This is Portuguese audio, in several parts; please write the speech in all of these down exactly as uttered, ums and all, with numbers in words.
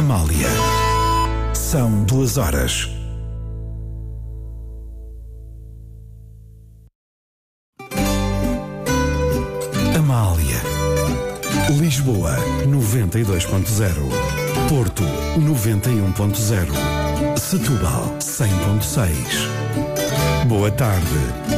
Amália. São duas horas. Amália. Lisboa, noventa e dois ponto zero. Porto, noventa e um ponto zero. Setúbal, cem ponto seis. Boa tarde.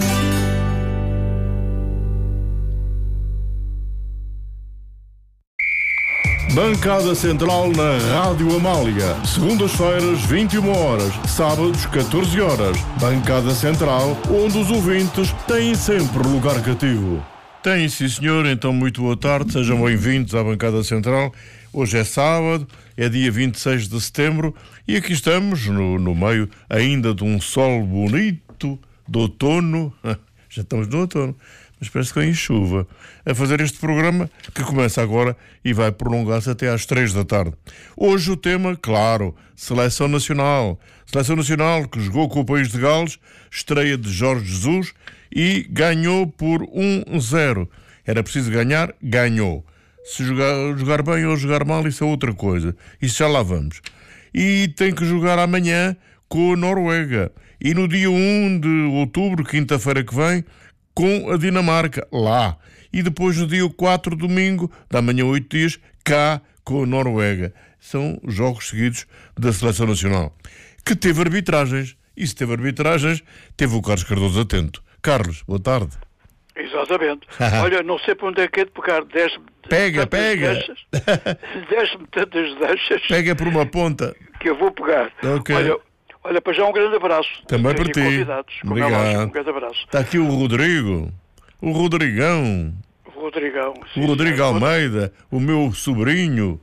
Bancada Central na Rádio Amália. Segundas-feiras, vinte e uma horas. Sábados, catorze horas. Bancada Central, onde os ouvintes têm sempre lugar cativo. Tem, sim senhor. Então muito boa tarde. Sejam bem-vindos à Bancada Central. Hoje é sábado, é dia vinte e seis de setembro e aqui estamos no, no meio ainda de um sol bonito de outono. Já estamos no outono. Mas parece que vem chuva, a fazer este programa que começa agora e vai prolongar-se até às três da tarde. Hoje o tema, claro, Seleção Nacional. Seleção Nacional que jogou com o País de Gales, estreia de Jorge Jesus e ganhou por um zero. Era preciso ganhar, ganhou. Se jogar, jogar bem ou jogar mal, isso é outra coisa. Isso já lá vamos. E tem que jogar amanhã com a Noruega. E no dia um de outubro, quinta-feira que vem, com a Dinamarca, lá. E depois no dia quatro, domingo, da manhã oito dias, cá com a Noruega. São jogos seguidos da Seleção Nacional. Que teve arbitragens. E se teve arbitragens, teve o Carlos Cardoso atento. Carlos, boa tarde. Exatamente. Olha, não sei para onde é que é de pegar. Desce-me pega, pega. Desce-me tantas deixas. Pega por uma ponta. Que eu vou pegar. Ok. Olha, olha, para já um grande abraço. Também para ti. Convidados, como é lógico, um grande abraço. Está aqui o Rodrigo. O Rodrigão. O Rodrigão. Sim, o Rodrigo sim, Almeida. O meu sobrinho.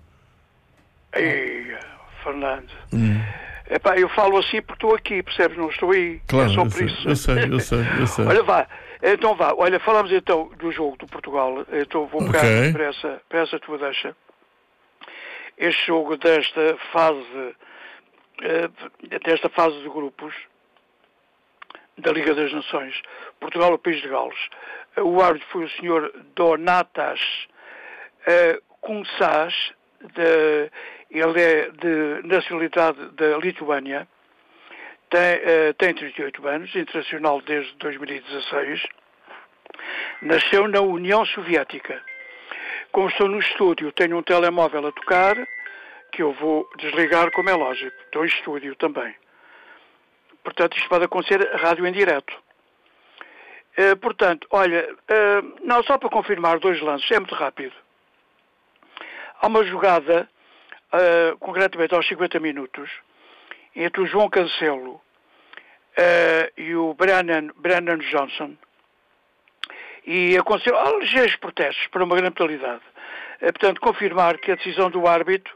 Ei, Fernando. Hum. Epá, eu falo assim porque estou aqui, percebes? Não estou aí. Claro, é só eu por sei, isso. eu sei, eu sei, eu sei. Olha, vá. Então vá. Olha, falamos então do jogo do Portugal. Então vou pegar okay. para, essa, para essa tua deixa. Este jogo desta fase, desta fase de grupos da Liga das Nações, Portugal e País de Gales. O árbitro foi o senhor Donatas Kunčas, de, ele é de nacionalidade da Lituânia, tem, uh, tem trinta e oito anos, internacional desde dois mil e dezasseis, nasceu na União Soviética. Como estou no estúdio, tenho um telemóvel a tocar, que eu vou desligar, como é lógico. Estou em estúdio também. Portanto, isto pode acontecer rádio em direto. Uh, portanto, olha, uh, não, só para confirmar dois lances, é muito rápido. Há uma jogada, uh, concretamente aos cinquenta minutos, entre o João Cancelo uh, e o Brennan, Brennan Johnson, e aconteceu há ligeiros protestos para uma grande penalidade. Uh, portanto, confirmar que a decisão do árbitro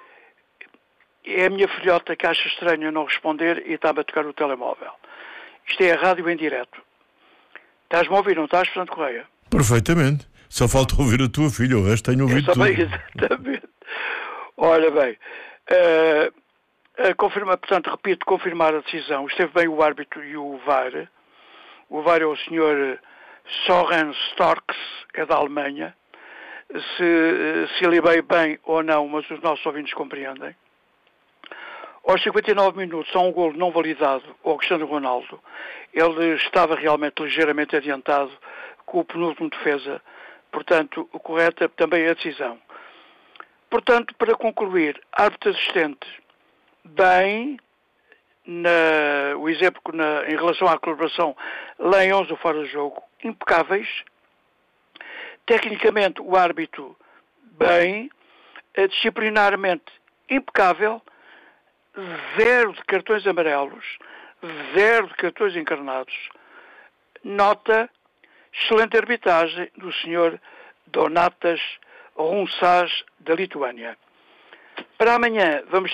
é a minha filhota que acha estranho não responder e está-me a tocar o telemóvel. Isto é a rádio em direto. Estás-me a ouvir, não estás, Fernando Correia? Perfeitamente. Só falta ouvir a tua filha, o resto tenho ouvido tudo. Exatamente. Olha bem, uh, uh, confirma, portanto, repito, confirmar a decisão. Esteve bem o árbitro e o V A R. O V A R é o senhor Soren Storks, é da Alemanha. Se, se ele veio bem ou não, mas os nossos ouvintes compreendem. Aos cinquenta e nove minutos, há um golo não validado ao Cristiano Ronaldo. Ele estava realmente ligeiramente adiantado com o penúltimo defesa. Portanto, o correto é também a decisão. Portanto, para concluir, árbitro assistente, bem, na, o exemplo na, em relação à colaboração, lei onze do fora do jogo, impecáveis. Tecnicamente, o árbitro, bem, disciplinarmente, impecável. Zero de cartões amarelos, zero de cartões encarnados. Nota, excelente arbitragem do senhor Donatas Kunčas, da Lituânia. Para amanhã vamos